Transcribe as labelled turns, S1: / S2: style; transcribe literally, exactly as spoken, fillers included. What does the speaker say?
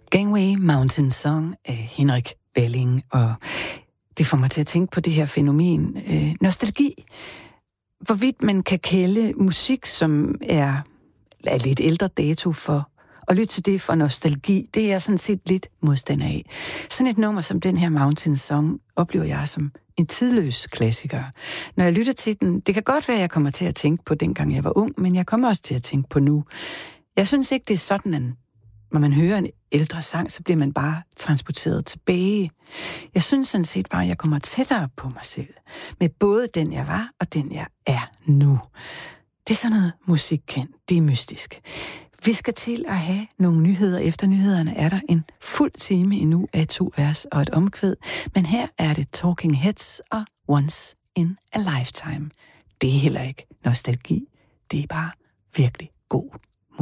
S1: Gangway Mountain Song af Henrik Belling, og det får mig til at tænke på det her fænomen øh, nostalgi. Hvorvidt man kan kalde musik, som er, er lidt ældre dato for, og lytte til det for nostalgi, det er jeg sådan set lidt modstander af. Sådan et nummer som den her Mountain Song oplever jeg som en tidløs klassiker. Når jeg lytter til den, det kan godt være, at jeg kommer til at tænke på dengang jeg var ung, men jeg kommer også til at tænke på nu. Jeg synes ikke, det er sådan, at når man hører en ældre sang, så bliver man bare transporteret tilbage. Jeg synes sådan set bare, at jeg kommer tættere på mig selv. Med både den, jeg var, og den, jeg er nu. Det er sådan noget musik kan. Det er mystisk. Vi skal til at have nogle nyheder. Efter nyhederne er der en fuld time endnu af to vers og et omkvæd. Men her er det Talking Heads og Once in a Lifetime. Det er heller ikke nostalgi. Det er bare virkelig god